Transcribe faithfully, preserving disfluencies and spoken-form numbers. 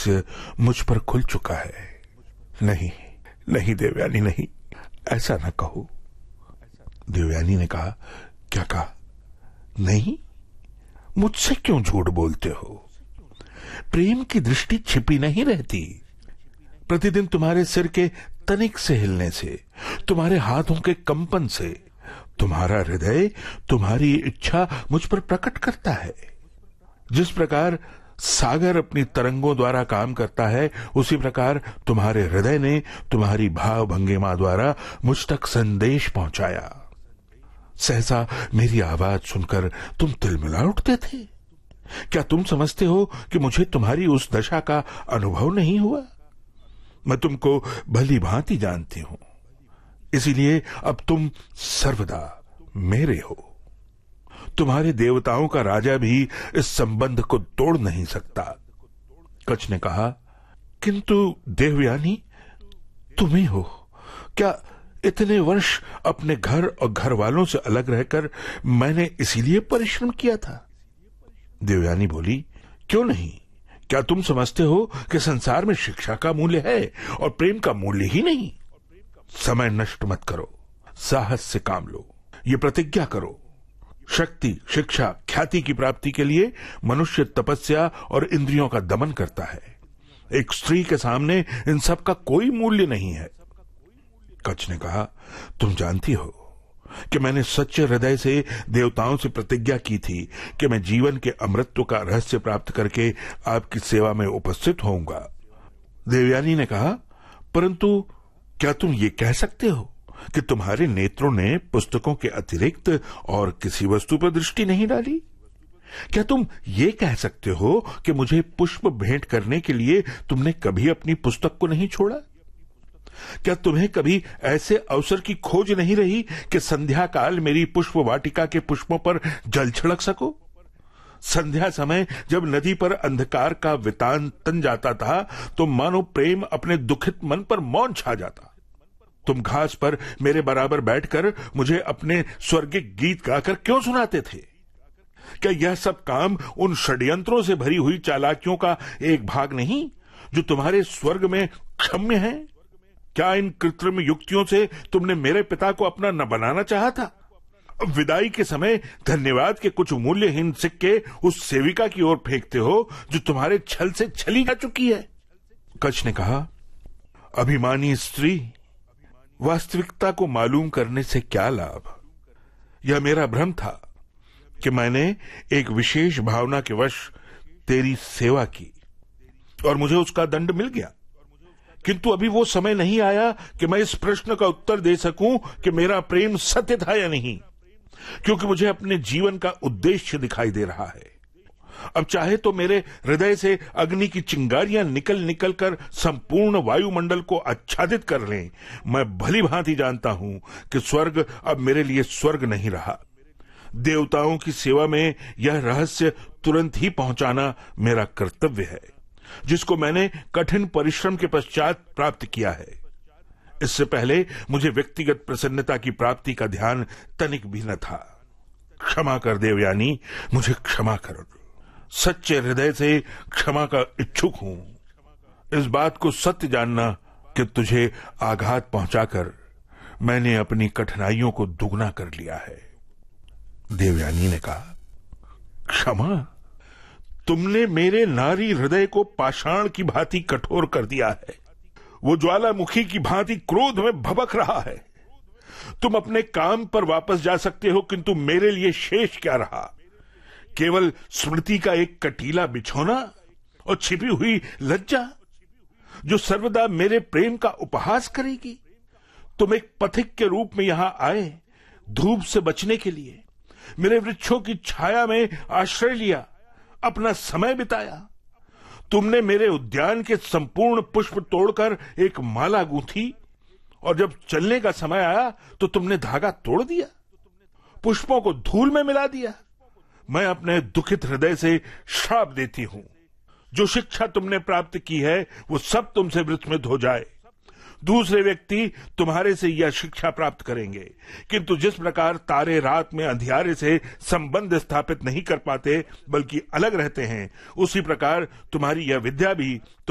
रहस्य मुझ पर खुल चुका है। नहीं नहीं देवयानी, नहीं, ऐसा न कहो। देवयानी ने कहा, क्या कहा? नहीं, मुझसे क्यों झूठ बोलते हो? प्रेम की दृष्टि छिपी नहीं रहती। प्रतिदिन तुम्हारे सिर के तनिक से हिलने से, तुम्हारे हाथों के कंपन से, तुम्हारा हृदय तुम्हारी इच्छा मुझ पर प्रकट करता है। जिस प्रकार सागर अपनी तरंगों द्वारा काम करता है, उसी प्रकार तुम्हारे हृदय ने तुम्हारी भाव भंगिमा द्वारा मुझ तक संदेश पहुंचाया। सहसा मेरी आवाज सुनकर तुम तिलमिला उठते थे। क्या तुम समझते हो कि मुझे तुम्हारी उस दशा का अनुभव नहीं हुआ? मैं तुमको भली भांति जानती हूं, इसीलिए अब तुम सर्वदा मेरे हो। तुम्हारे देवताओं का राजा भी इस संबंध को तोड़ नहीं सकता। कच्छ ने कहा, किंतु देवयानी, तुम ही हो। क्या इतने वर्ष अपने घर और घर वालों से अलग रहकर मैंने इसीलिए परिश्रम किया था? देवयानी बोली, क्यों नहीं? क्या तुम समझते हो कि संसार में शिक्षा का मूल्य है और प्रेम का मूल्य ही नहीं? समय नष्ट मत करो, साहस से काम लो, ये प्रतिज्ञा करो। शक्ति, शिक्षा, ख्याति की प्राप्ति के लिए मनुष्य तपस्या और इंद्रियों का दमन करता है। एक स्त्री के सामने इन सब का कोई मूल्य नहीं है। कच्छ ने कहा, तुम जानती हो कि मैंने सच्चे हृदय से देवताओं से प्रतिज्ञा की थी कि मैं जीवन के अमृतत्व का रहस्य प्राप्त करके आपकी सेवा में उपस्थित होऊंगा। देवयानी ने कहा, परंतु क्या तुम ये कह सकते हो कि तुम्हारे नेत्रों ने पुस्तकों के अतिरिक्त और किसी वस्तु पर दृष्टि नहीं डाली? क्या तुम ये कह सकते हो कि मुझे पुष्प भेंट करने के लिए तुमने कभी अपनी पुस्तक को नहीं छोड़ा? क्या तुम्हें कभी ऐसे अवसर की खोज नहीं रही कि संध्या काल मेरी पुष्प वाटिका के पुष्पों पर जल छिड़क सको? संध्या समय जब नदी पर अंधकार का वितान तन जाता था, तो मानो प्रेम अपने दुखित मन पर मौन छा जाता। तुम घास पर मेरे बराबर बैठकर मुझे अपने स्वर्गिक गीत गाकर क्यों सुनाते थे? क्या यह सब काम उन षड्यंत्रों से भरी हुई चालाकियों का एक भाग नहीं जो तुम्हारे स्वर्ग में क्षम्य है? क्या इन कृत्रिम युक्तियों से तुमने मेरे पिता को अपना न बनाना चाहा था? विदाई के समय धन्यवाद के कुछ मूल्यहीन सिक्के उस सेविका की ओर फेंकते हो जो तुम्हारे छल से छली जा चुकी है। कच्छ ने कहा, अभिमानी स्त्री, वास्तविकता को मालूम करने से क्या लाभ? यह मेरा भ्रम था कि मैंने एक विशेष भावना के वश तेरी सेवा की और मुझे उसका दंड मिल गया। किंतु अभी वो समय नहीं आया कि मैं इस प्रश्न का उत्तर दे सकूं कि मेरा प्रेम सत्य था या नहीं, क्योंकि मुझे अपने जीवन का उद्देश्य दिखाई दे रहा है। अब चाहे तो मेरे हृदय से अग्नि की चिंगारियां निकल निकल कर संपूर्ण वायुमंडल को आच्छादित कर लें, मैं भली भांति जानता हूं कि स्वर्ग अब मेरे लिए स्वर्ग नहीं रहा। देवताओं की सेवा में यह रहस्य तुरंत ही पहुंचाना मेरा कर्तव्य है, जिसको मैंने कठिन परिश्रम के पश्चात प्राप्त किया है। इससे पहले मुझे व्यक्तिगत प्रसन्नता की प्राप्ति का ध्यान तनिक भी न था। क्षमा कर देवयानी, मुझे क्षमा कर। सच्चे हृदय से क्षमा का इच्छुक हूं। इस बात को सत्य जानना कि तुझे आघात पहुंचाकर मैंने अपनी कठिनाइयों को दुगना कर लिया है। देवयानी ने कहा, क्षमा? तुमने मेरे नारी हृदय को पाषाण की भांति कठोर कर दिया है। वो ज्वालामुखी की भांति क्रोध में भभक रहा है। तुम अपने काम पर वापस जा सकते हो, किंतु मेरे लिए शेष क्या रहा? केवल स्मृति का एक कटीला बिछौना और छिपी हुई लज्जा जो सर्वदा मेरे प्रेम का उपहास करेगी। तुम एक पथिक के रूप में यहां आए, धूप से बचने के लिए। मेरे वृक्षों की छाया में आश्रय लिया, अपना समय बिताया। तुमने मेरे उद्यान के संपूर्ण पुष्प तोड़कर एक माला गूंथी, और जब चलने का समय आया तो तुमने धागा तोड़ दिया, पुष्पों को धूल में मिला दिया। मैं अपने दुखित हृदय से श्राप देती हूं, जो शिक्षा तुमने प्राप्त की है वो सब तुमसे वृथमित हो जाए। दूसरे व्यक्ति तुम्हारे से यह शिक्षा प्राप्त करेंगे, किंतु जिस प्रकार तारे रात में अंधियारे से संबंध स्थापित नहीं कर पाते बल्कि अलग रहते हैं, उसी प्रकार तुम्हारी यह विद्या भी